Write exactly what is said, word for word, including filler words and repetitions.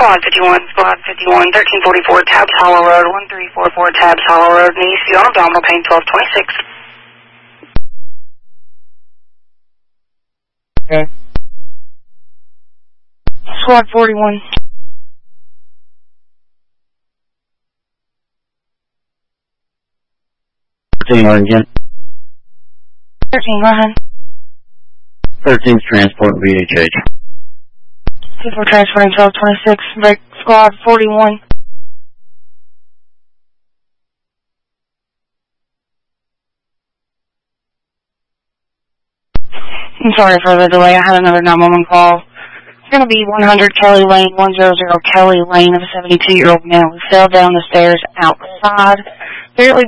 Squad fifty-one, Squad fifty-one, thirteen forty-four, Tabs Hollow Road, one three four four, Tabs Hollow Road, knee, see on abdominal pain, twelve twenty-six. Okay. Squad forty-one. thirteen, Oregon. thirteen, go ahead. thirteen's transport V H H. two four transporting twelve twenty-six, break Squad forty-one. I'm sorry for the delay. I had another nine one one call. It's going to be one hundred Kelly Lane, one hundred Kelly Lane of a seventy-two-year-old male who fell down the stairs outside. Barely